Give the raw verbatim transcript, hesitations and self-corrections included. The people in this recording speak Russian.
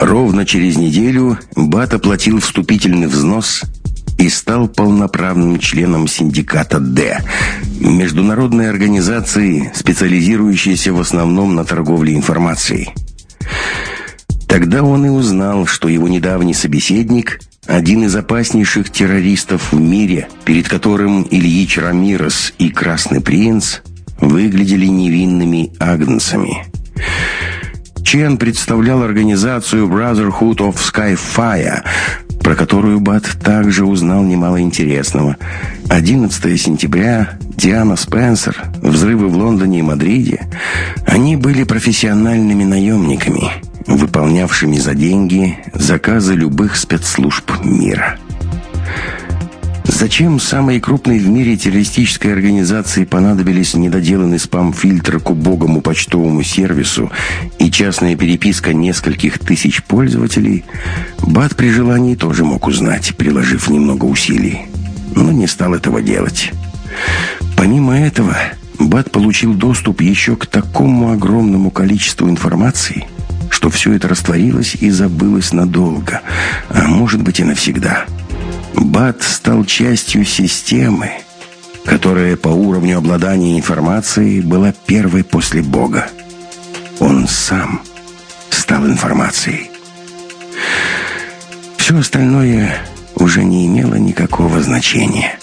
Ровно через неделю Бат оплатил вступительный взнос и стал полноправным членом синдиката «Д», международной организации, специализирующейся в основном на торговле информацией. Тогда он и узнал, что его недавний собеседник – один из опаснейших террористов в мире, перед которым Ильич Рамирес и Красный принц выглядели невинными агнцами. Чен представлял организацию Brotherhood of Skyfire, про которую Бат также узнал немало интересного. одиннадцатого сентября, Диана Спенсер, взрывы в Лондоне и Мадриде. Они были профессиональными наемниками, выполнявшими за деньги заказы любых спецслужб мира. Зачем самой крупной в мире террористической организации понадобились недоделанный спам-фильтр к убогому почтовому сервису и частная переписка нескольких тысяч пользователей, Бат при желании тоже мог узнать, приложив немного усилий, но не стал этого делать. Помимо этого, Бат получил доступ еще к такому огромному количеству информации, что все это растворилось и забылось надолго, а может быть и навсегда. Бат стал частью системы, которая по уровню обладания информацией была первой после Бога. Он сам стал информацией. Все остальное уже не имело никакого значения.